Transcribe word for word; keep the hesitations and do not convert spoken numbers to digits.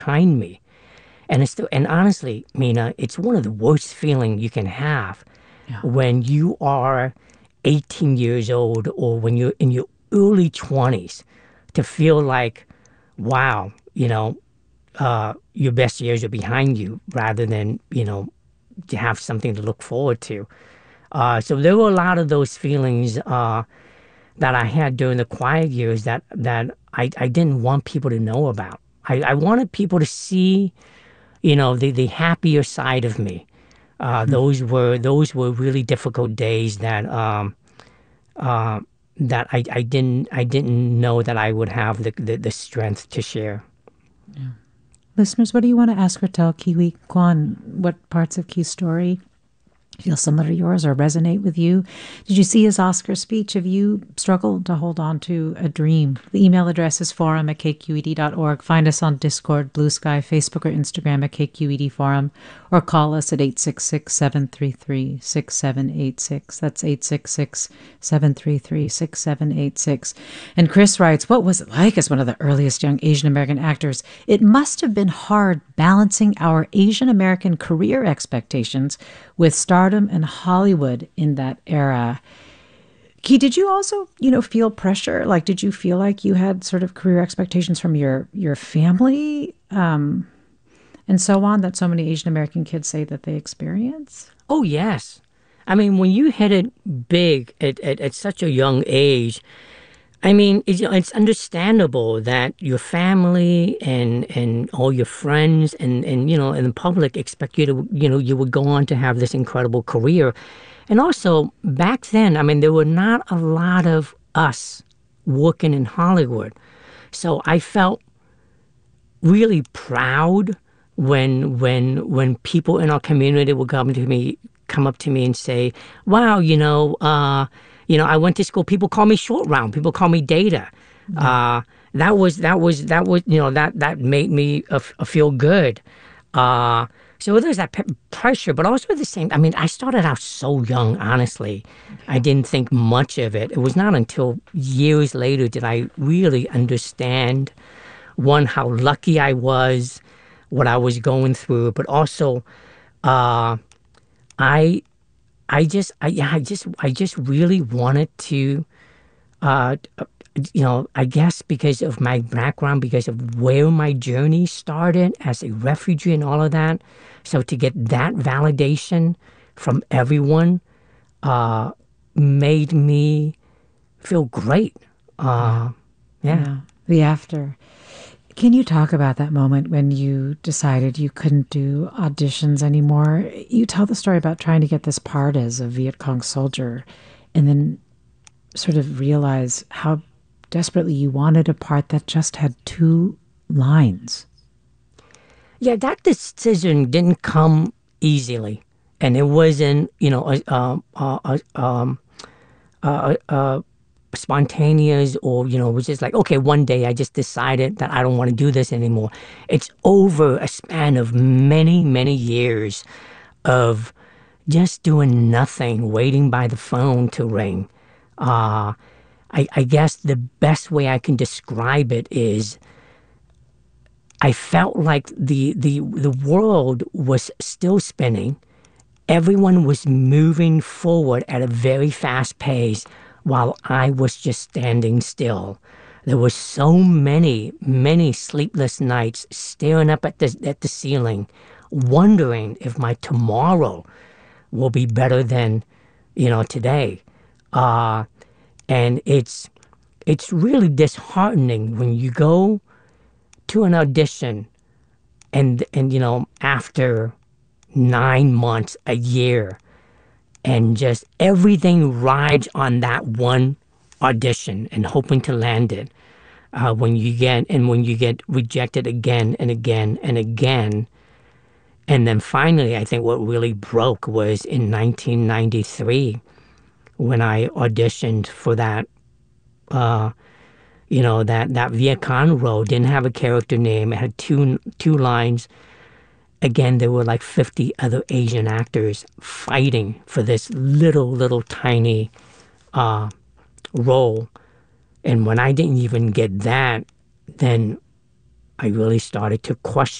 behind me. And it's still, and honestly, Mina, it's one of the worst feelings you can have Yeah. when you are eighteen years old or when you're in your early twenties to feel like, wow, you know, uh, your best years are behind you rather than, you know, to have something to look forward to. Uh, so there were a lot of those feelings uh, that I had during the quiet years that, that I, I didn't want people to know about. I, I wanted people to see, you know, the, the happier side of me. Uh, those were those were really difficult days that um, uh, that I, I didn't I didn't know that I would have the, the, the strength to share. Listeners, what do you want to ask or tell Kiwi Kwan? What parts of Ki's story feel similar to yours or resonate with you? Did you see his Oscar speech? Have you struggled to hold on to a dream? The email address is forum at k q e d dot org. Find us on Discord, Blue Sky, Facebook, or Instagram at K Q E D Forum, or call us at eight six six, seven three three, six seven eight six. That's eight six six, seven three three, six seven eight six. And Chris writes, what was it like as one of the earliest young Asian American actors? It must have been hard balancing our Asian American career expectations with stardom and Hollywood in that era. Ki, did you also, you know, feel pressure? Like, did you feel like you had sort of career expectations from your your family um, and so on that so many Asian American kids say that they experience? Oh yes, I mean when you hit it big at, at, at such a young age, I mean it's, it's understandable that your family and and all your friends and and you know and the public expect you to you know you would go on to have this incredible career. And also back then, I mean, there were not a lot of us working in Hollywood. So I felt really proud when when when people in our community would come to me come up to me and say, wow, you know, uh, you know, I went to school. People call me Short Round. People call me Data. Uh, that was that was that was you know that that made me uh, f- feel good. Uh, so there's that p- pressure, but also at the same. I mean, I started out so young. Honestly, I didn't think much of it. It was not until years later did I really understand, one, how lucky I was, what I was going through, but also, uh, I, I just, I, yeah, I just, I just really wanted to, uh, you know, I guess because of my background, because of where my journey started as a refugee and all of that. So to get that validation from everyone uh, made me feel great. Uh, yeah. Yeah, the after. Can you talk about that moment when you decided you couldn't do auditions anymore? You tell the story about trying to get this part as a Viet Cong soldier and then sort of realize how desperately you wanted a part that just had two lines. Yeah, that decision didn't come easily. And it wasn't, you know, a, um, a, a, um, a, a spontaneous or, you know, it was just like, okay, one day I just decided that I don't want to do this anymore. It's over a span of many, many years of just doing nothing, waiting by the phone to ring. Uh, I, I guess the best way I can describe it is I felt like the, the, the world was still spinning. Everyone was moving forward at a very fast pace while I was just standing still. There were so many, many sleepless nights staring up at the, at the ceiling, wondering if my tomorrow will be better than, you know, today. Uh, and it's it's really disheartening when you go to an audition and and you know after nine months, a year, and just everything rides on that one audition and hoping to land it. Uh, when you get and when you get rejected again and again and again, and then finally, I think what really broke was in nineteen ninety-three when I auditioned for that. Uh, you know that that Viet Cong role didn't have a character name. It had two two lines. Again, there were like fifty other Asian actors fighting for this little, little tiny uh, role. And when I didn't even get that, then I really started to question